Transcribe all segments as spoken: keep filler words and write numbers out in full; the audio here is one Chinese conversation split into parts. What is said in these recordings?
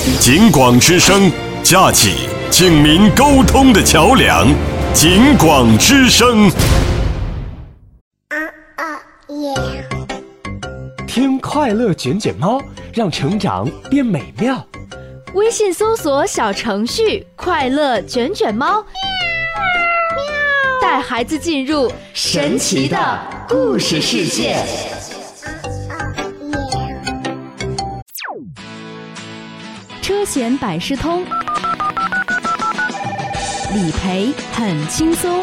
警广之声，架起警民沟通的桥梁。警广之声。 啊啊耶！ 听快乐卷卷猫，让成长变美妙。 微信搜索小程序“快乐卷卷猫”，带孩子进入神奇的故事世界。车险百事通，理赔很轻松。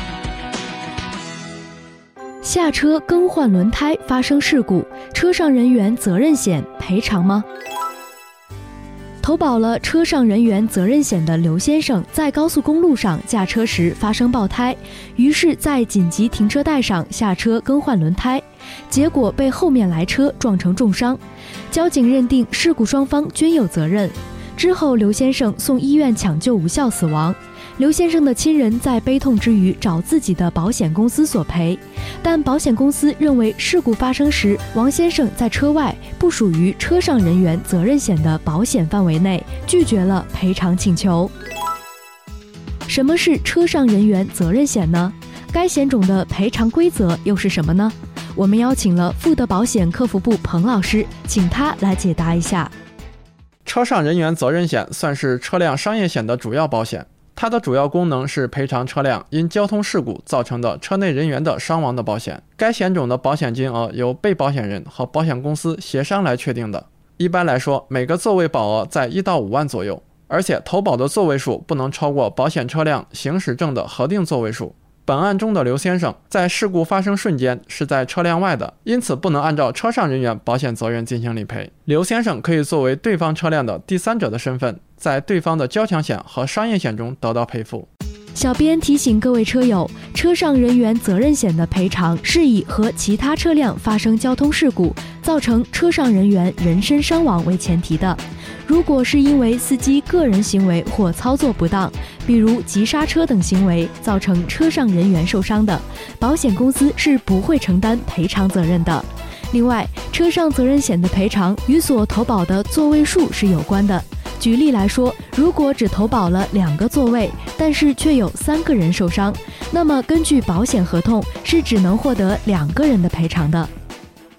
下车更换轮胎发生事故，车上人员责任险赔偿吗？投保了车上人员责任险的刘先生在高速公路上驾车时发生爆胎，于是在紧急停车带上下车更换轮胎，结果被后面来车撞成重伤。交警认定事故双方均有责任。之后刘先生送医院抢救无效死亡。刘先生的亲人在悲痛之余找自己的保险公司索赔，但保险公司认为事故发生时王先生在车外，不属于车上人员责任险的保险范围内，拒绝了赔偿请求。什么是车上人员责任险呢？该险种的赔偿规则又是什么呢？我们邀请了富德保险客服部彭老师，请他来解答一下。 车上人员责任险算是车辆商业险的主要保险，它的主要功能是赔偿车辆因交通事故造成的车内人员的伤亡的保险。该险种的保险金额由被保险人和保险公司协商来确定的。一般来说，每个座位保额在一到五万左右，而且投保的座位数不能超过保险车辆行驶证的核定座位数。本案中的刘先生在事故发生瞬间是在车辆外的，因此不能按照车上人员保险责任进行理赔。刘先生可以作为对方车辆的第三者的身份，在对方的交强险和商业险中得到赔付。 小编提醒各位车友，车上人员责任险的赔偿是以和其他车辆发生交通事故，造成车上人员人身伤亡为前提的。如果是因为司机个人行为或操作不当，比如急刹车等行为造成车上人员受伤的，保险公司是不会承担赔偿责任的。另外，车上责任险的赔偿与所投保的座位数是有关的。举例来说，如果只投保了两个座位，但是却有三个人受伤，那么根据保险合同是只能获得两个人的赔偿的。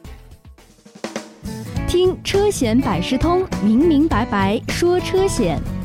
听车险百事通，明明白白说车险。